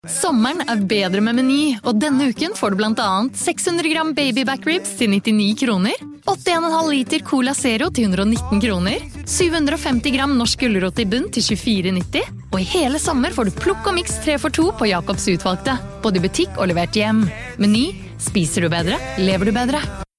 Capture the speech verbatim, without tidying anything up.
Sommeren er bedre med Meny, og denne uken får du blant annet seks hundre gram baby back ribs til nittini kroner, åtte komma fem liter Cola Zero til hundre og nitten kroner, syv hundre femti gram norsk gulrot i bunn til tjuefire nitti, og i hele sommer får du plukk og miks tre for to på Jakobs utvalgte, både i butikk og levert hjem. Meny, spiser du bedre, lever du bedre.